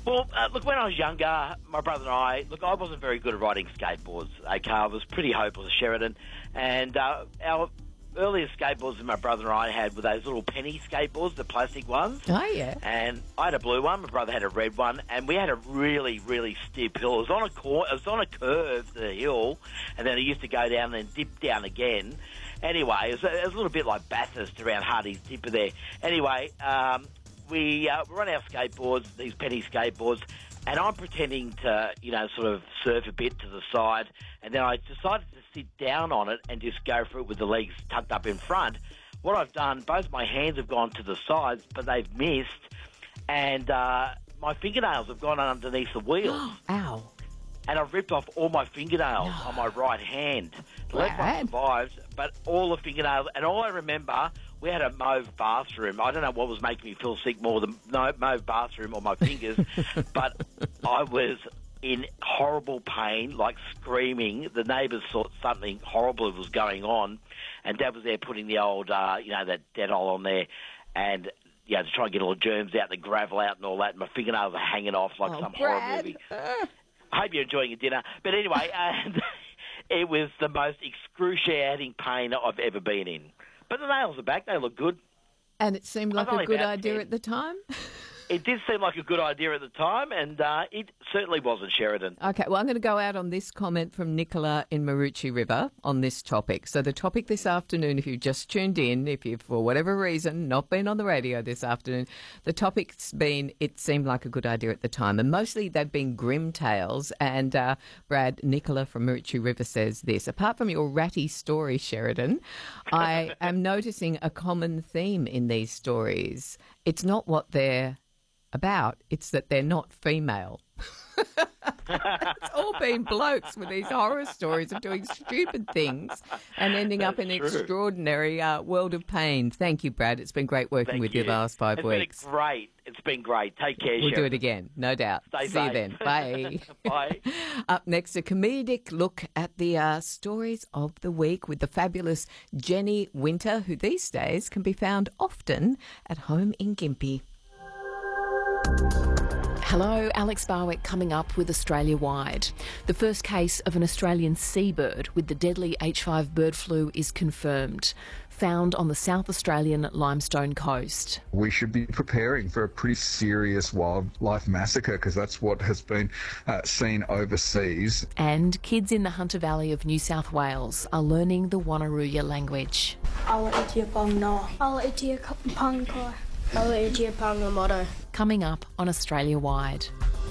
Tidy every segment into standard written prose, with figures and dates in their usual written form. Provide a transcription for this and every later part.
Well, look, when I was younger, my brother and I wasn't very good at riding skateboards. Okay, I was pretty hopeless at Sheridan. And our earliest skateboards that my brother and I had were those little penny skateboards, the plastic ones. Oh, yeah. And I had a blue one, my brother had a red one, and we had a really, really steep hill. It was on a curve, the hill, and then it used to go down and then dip down again. Anyway, it was a little bit like Bathurst around Hardy's Dipper there. Anyway, we were on our skateboards, these penny skateboards, and I'm pretending to, sort of surf a bit to the side, and then I decided to sit down on it and just go for it with the legs tucked up in front. What I've done, both my hands have gone to the sides, but they've missed, and my fingernails have gone underneath the wheels. Ow. And I've ripped off all my fingernails on my right hand. The left one survived, but all the fingernails, and all I remember, we had a mauve bathroom. I don't know what was making me feel sick more, the mauve bathroom or my fingers, but I was in horrible pain, like screaming. The neighbours thought something horrible was going on, and Dad was there putting the old, that Dettol on there, and to try and get all the germs out, the gravel out and all that, and my fingernails are hanging off like some horror movie. I hope you're enjoying your dinner. But anyway, it was the most excruciating pain I've ever been in. But the nails are back. They look good. And it seemed like a good idea at the time? It did seem like a good idea at the time, and it certainly wasn't Sheridan. Okay, well, I'm going to go out on this comment from Nicola in Maroochy River on this topic. So the topic this afternoon, if you've just tuned in, if you've, for whatever reason, not been on the radio this afternoon, the topic's been, it seemed like a good idea at the time. And mostly they've been grim tales. And Brad, Nicola from Maroochy River says this: apart from your ratty story, Sheridan, I am noticing a common theme in these stories. It's not what they're about, it's that they're not female. It's all been blokes with these horror stories of doing stupid things and ending up in an extraordinary world of pain. Thank you, Brad. It's been great working with you the last 5 weeks. It's been great. Take care, We'll do it again, no doubt. Stay See safe. you then. Bye. Bye. Up next, a comedic look at the stories of the week with the fabulous Jenny Winter, who these days can be found often at home in Gympie. Hello, Alex Barwick coming up with Australia-wide. The first case of an Australian seabird with the deadly H5 bird flu is confirmed, found on the South Australian Limestone coast. We should be preparing for a pretty serious wildlife massacre, because that's what has been seen overseas. And kids in the Hunter Valley of New South Wales are learning the Wonnarooya language. Coming up on Australia-wide.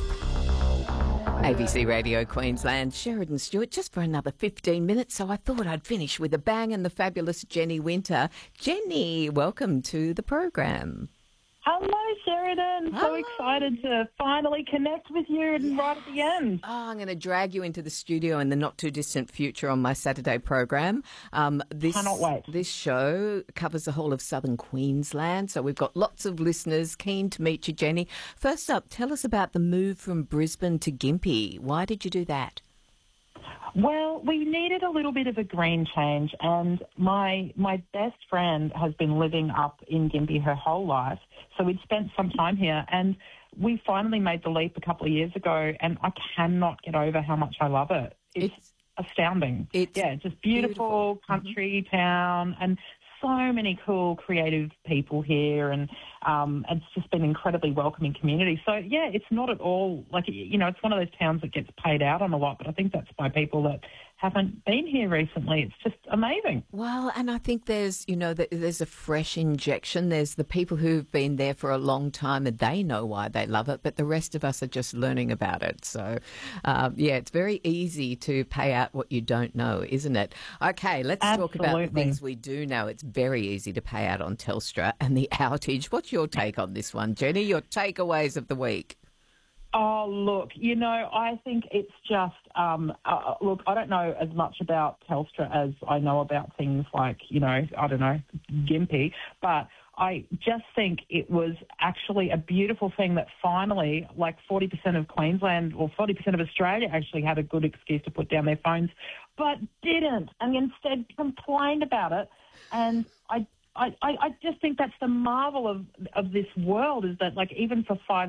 ABC Radio Queensland, Sheridan Stewart, just for another 15 minutes, so I thought I'd finish with a bang and the fabulous Jenny Winter. Jenny, welcome to the program. Hello, Sheridan. So excited to finally connect with you and right at the end. Oh, I'm going to drag you into the studio in the not-too-distant future on my Saturday program. Cannot wait. This show covers the whole of southern Queensland, so we've got lots of listeners keen to meet you, Jenny. First up, tell us about the move from Brisbane to Gympie. Why did you do that? Well, we needed a little bit of a green change, and my best friend has been living up in Gympie her whole life, so we'd spent some time here, and we finally made the leap a couple of years ago, and I cannot get over how much I love it. It's astounding. It's just beautiful country town, and so many cool, creative people here, and it's just been an incredibly welcoming community. So, yeah, it's not at all like, it's one of those towns that gets paid out on a lot, but I think that's by people that haven't been here recently. It's just amazing. Well, and I think there's a fresh injection. There's the people who've been there for a long time and they know why they love it, but the rest of us are just learning about it. So, it's very easy to pay out what you don't know, isn't it? Okay, let's talk about the things we do know. It's very easy to pay out on Telstra and the outage. What's your take on this one, Jenny? Your takeaways of the week? Oh, look, I think it's just, look, I don't know as much about Telstra as I know about things like, Gympie, but I just think it was actually a beautiful thing that finally, like 40% of Queensland or 40% of Australia actually had a good excuse to put down their phones, but didn't, and instead complained about it. And I just think that's the marvel of this world, is that, like, even for 5